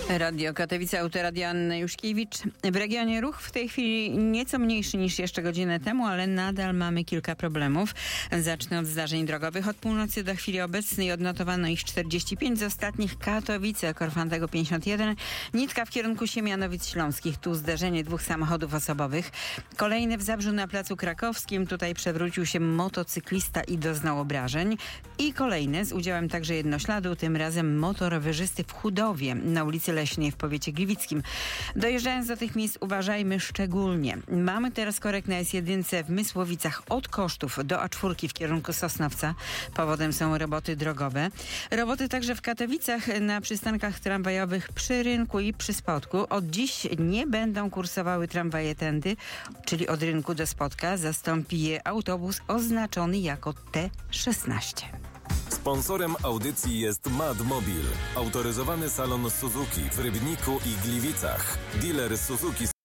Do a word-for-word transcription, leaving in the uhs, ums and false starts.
Radio Katowice, Autoradio Anna Juszkiewicz. W regionie ruch w tej chwili nieco mniejszy niż jeszcze godzinę temu, ale nadal mamy kilka problemów. Zacznę od zdarzeń drogowych. Od północy do chwili obecnej odnotowano ich czterdzieści pięć. Z ostatnich Katowice, Korfantego pięćdziesiąt jeden. Nitka w kierunku Siemianowic Śląskich. Tu zdarzenie dwóch samochodów osobowych. Kolejne w Zabrzu na Placu Krakowskim. Tutaj przewrócił się motocyklista i doznał obrażeń. I kolejne z udziałem także jednośladu, tym razem motorowerzysty w Chudowie na ulicy Leśnej w powiecie gliwickim. Dojeżdżając do tych miejsc uważajmy szczególnie. Mamy teraz korek na S jeden w Mysłowicach od Kosztów do A cztery w kierunku Sosnowca. Powodem są roboty drogowe. Roboty także w Katowicach na przystankach tramwajowych przy Rynku i przy Spodku. Od dziś nie będą kursowały tramwaje tędy, czyli od Rynku do Spodka. Zastąpi je autobus oznaczony jako T szesnaście. Sponsorem audycji jest Madmobil, autoryzowany salon Suzuki w Rybniku i Gliwicach. Dealer Suzuki